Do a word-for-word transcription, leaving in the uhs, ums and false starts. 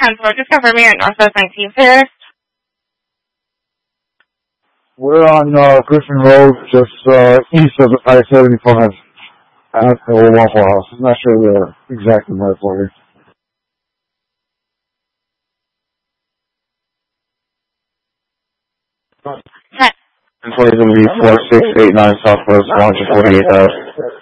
ten four, just confirm you're at Northwest nineteenth here. We're on uh, Griffin Road, just uh, east of I seventy-five at the old Waffle House. I'm not sure the exact right for you. ten. ten four is going to be four six eight nine Southwest, launch at forty-eight thousand.